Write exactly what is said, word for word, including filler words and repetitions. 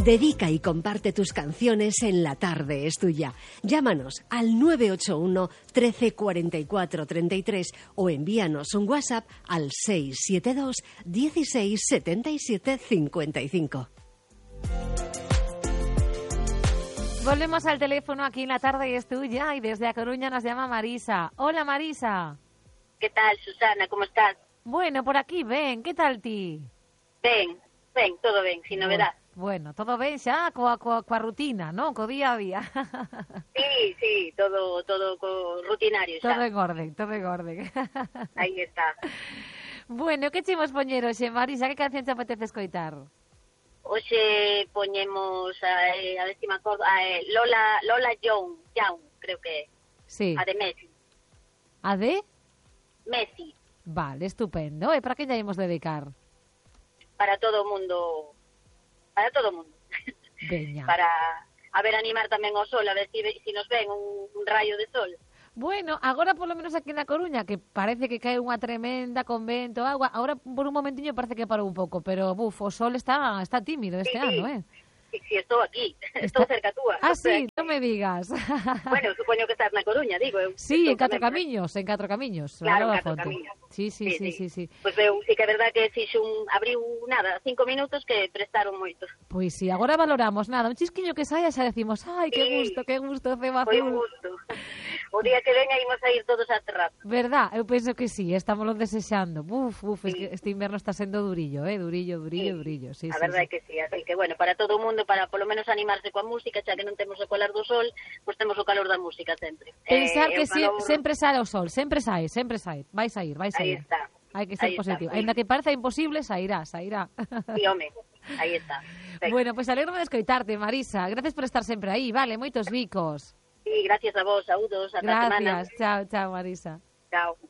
Dedica y comparte tus canciones en La Tarde es Tuya. Llámanos al nueve ocho uno, trece, cuarenta y cuatro, treinta y tres o envíanos un WhatsApp al seis siete dos, dieciséis, setenta y siete, cincuenta y cinco. Volvemos al teléfono aquí en La Tarde es Tuya y desde A Coruña nos llama Marisa. Hola, Marisa. ¿Qué tal, Susana? ¿Cómo estás? Bueno, por aquí, ven. ¿Qué tal ti? Ben, ben, todo ben, sin novedad. Bueno, todo ben xa, coa, coa, coa rutina, non? Co día a día. Sí, sí, todo todo co rutinario xa. Todo en orden, todo en orden. Aí está. Bueno, que chimos poñer hoxe, Marisa? Que canción te apetece escoitar? Hoxe poñemos, a, a ver si me acordo, a, Lola, Lola Young, Young, creo que é. Sí. A de Messi. A de? Messi. Vale, estupendo. E para que lla imos dedicar? Para todo o mundo... Para todo o mundo. Veña. Para, a ver, animar tamén o sol, a ver si, si nos ven un, un rayo de sol. Bueno, agora polo menos aquí na Coruña, que parece que cae unha tremenda con vento, agua, agora por un momentiño parece que parou un pouco, pero buf, o sol está está tímido este sí, ano, sí. eh? Si, si estou aquí, Está... estou cerca túa. Ah, sí, non me digas. Bueno, supoño que estás na Coruña, digo. Eu sí, en Catro tamén, Camiños, en Catro Camiños. Claro, en Catro Camiños. Sí, sí, sí, sí, sí, sí. Pois pues eu sí que é verdad que fixo un, abriu nada, cinco minutos que prestaron moito. Pois sí, agora valoramos nada, un chisquiño que saia xa decimos, ai, que sí. gusto, que gusto, cebo azul. Foi un gusto. O día que venga imos a ir todos a terrar. Verdad, eu penso que sí, estamos lo desexando. Buf, buf, sí. Es que este inverno está sendo durillo, eh, durillo, durillo, sí. durillo. Sí, a sí, verdade sí. que sí, así que bueno, para todo o mundo, para polo menos animarse coa música, xa que non temos o colar do sol, pois pues temos o calor da música sempre. Pensar eh, que si, calor... sempre sae o sol, sempre sae, sempre sae. Vai sair, vai sair. Aí está. Hai que ser aí positivo. Está, Ainda que pareza imposible, sairá, sairá. Sí, home, aí está. Perfecto. Bueno, pois pues alegro de escoitarte, Marisa. Gracias por estar sempre aí, vale, moitos bicos. Sí, gracias a vos, saúdos, ata Gracias, semana. chao, chao, Marisa. Chao.